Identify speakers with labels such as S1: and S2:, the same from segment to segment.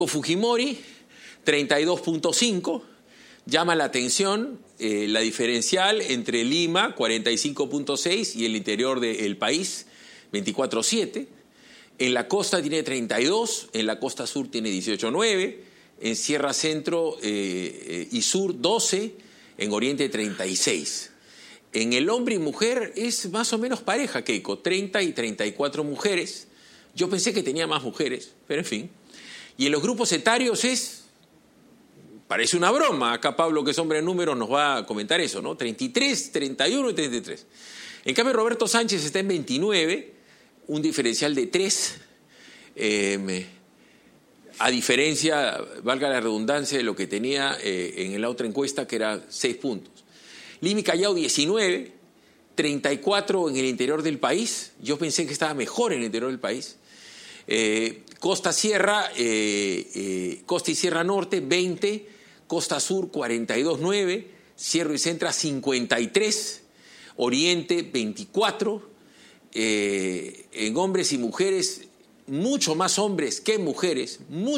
S1: Fujimori, 32.5, llama la atención la diferencial entre Lima, 45.6, y el interior del país, 24.7. En la costa tiene 32, en la costa sur tiene 18.9, en Sierra Centro y Sur 12, en Oriente 36. En el hombre y mujer es más o menos pareja, Keiko, 30 y 34 mujeres. Yo pensé que tenía más mujeres, pero en fin. Y en los grupos etarios parece una broma. Acá Pablo, que es hombre de números, nos va a comentar eso, ¿no? 33, 31 y 33. En cambio, Roberto Sánchez está en 29, un diferencial de 3. A diferencia, valga la redundancia, de lo que tenía en la otra encuesta, que era 6 puntos. Lima y Callao, 19, 34 en el interior del país. Yo pensé que estaba mejor en el interior del país. Costa y Sierra Norte, 20, Costa Sur, 42.9, Sierra y Centra, 53, Oriente, 24, en hombres y mujeres, mucho más hombres que mujeres,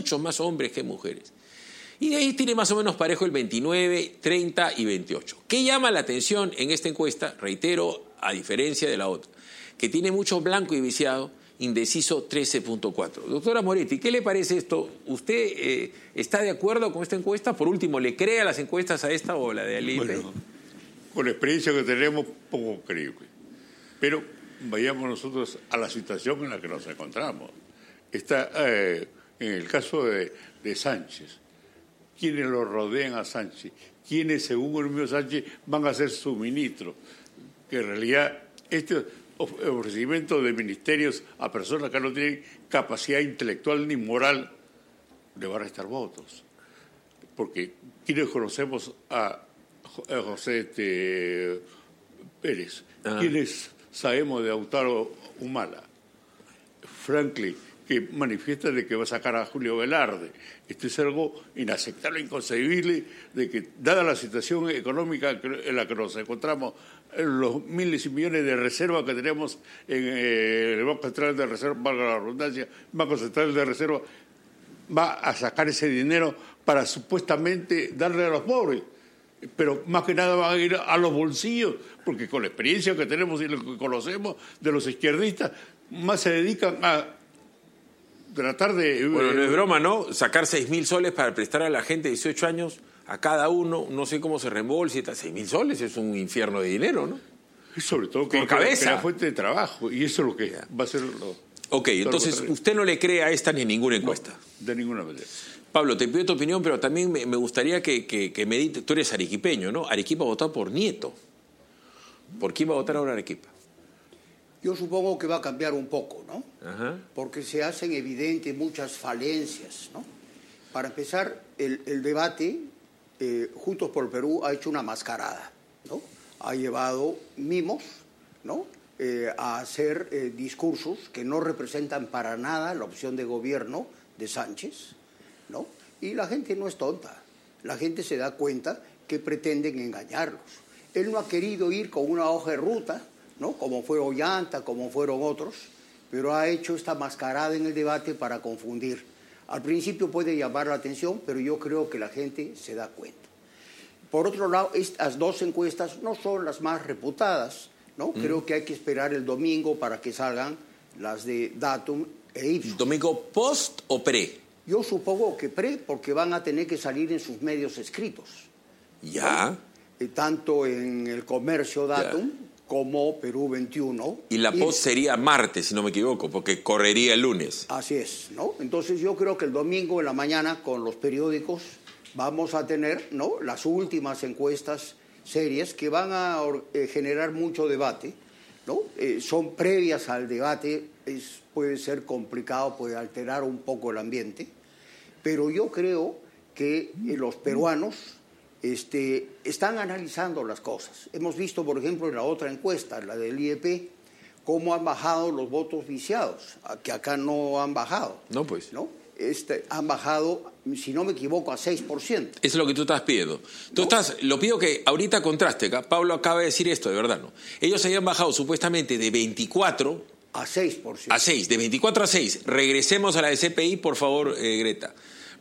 S1: y de ahí tiene más o menos parejo el 29, 30 y 28. ¿Qué llama la atención en esta encuesta? Reitero, a diferencia de la otra, que tiene mucho blanco y viciado, indeciso 13.4. Doctora Moretti, ¿qué le parece esto? ¿Usted está de acuerdo con esta encuesta? Por último, ¿le cree a las encuestas a esta o la de Alipe?
S2: Bueno, con la experiencia que tenemos, poco creíble. Pero vayamos nosotros a la situación en la que nos encontramos. Está en el caso de Sánchez. ¿Quiénes lo rodean a Sánchez? ¿Quiénes, según el mismo Sánchez, van a ser sus ministros? Que en realidad este ofrecimiento de ministerios a personas que no tienen capacidad intelectual ni moral le va a restar votos. Porque quienes conocemos a José Pérez, quienes sabemos de Lautaro Humala, Franklin, que manifiesta de que va a sacar a Julio Velarde. Esto es algo inaceptable, inconcebible, de que, dada la situación económica en la que nos encontramos, los miles y millones de reservas que tenemos en el Banco Central de Reserva, valga la redundancia, Banco Central de Reserva, va a sacar ese dinero para supuestamente darle a los pobres. Pero más que nada van a ir a los bolsillos, porque con la experiencia que tenemos y lo que conocemos de los izquierdistas, más se dedican a tratar de...
S1: Bueno, no es broma, ¿no? Sacar 6.000 soles para prestar a la gente de 18 años, a cada uno, no sé cómo se reembolsa, 6.000 soles es un infierno de dinero, ¿no?
S2: Y sobre todo que la fuente de trabajo, y eso es lo que va a ser lo...
S1: Ok, entonces usted no le cree a esta ni ninguna encuesta.
S2: No, de ninguna manera.
S1: Pablo, te pido tu opinión, pero también me gustaría que medites. Tú eres arequipeño, ¿no? Arequipa votó por Nieto. ¿Por quién va a votar ahora Arequipa?
S3: Yo supongo que va a cambiar un poco, ¿no?
S1: Ajá.
S3: Porque se hacen evidentes muchas falencias, ¿no? Para empezar, el debate, Juntos por el Perú ha hecho una mascarada, ¿no? Ha llevado mimos, ¿no? A hacer discursos que no representan para nada la opción de gobierno de Sánchez, ¿no? Y la gente no es tonta. La gente se da cuenta que pretenden engañarlos. Él no ha querido ir con una hoja de ruta, ¿no? Como fue Ollanta, como fueron otros, pero ha hecho esta mascarada en el debate para confundir. Al principio puede llamar la atención, pero yo creo que la gente se da cuenta. Por otro lado, estas dos encuestas no son las más reputadas, ¿no? Creo que hay que esperar el domingo para que salgan las de Datum e Ipsos.
S1: ¿Domingo post o pre?
S3: Yo supongo que pre, porque van a tener que salir en sus medios escritos.
S1: Ya.
S3: ¿No? Tanto en el Comercio Datum como Perú 21.
S1: Y la post sería martes, si no me equivoco, porque correría el lunes.
S3: Así es, ¿no? Entonces yo creo que el domingo en la mañana con los periódicos vamos a tener, ¿no?, las últimas encuestas serias que van a generar mucho debate, ¿no? Son previas al debate, puede ser complicado, puede alterar un poco el ambiente, pero yo creo que los peruanos están analizando las cosas. Hemos visto, por ejemplo, en la otra encuesta, la del IEP, cómo han bajado los votos viciados, que acá no han bajado.
S1: No, pues.
S3: ¿No? Han bajado, si no me equivoco, a 6%.
S1: Eso es lo que tú estás pidiendo. Lo pido que ahorita contraste. Pablo acaba de decir esto, de verdad, ¿no? Ellos habían bajado supuestamente de 24
S3: a 6%.
S1: A 6, de 24 a 6. Regresemos a la de CPI, por favor, Greta.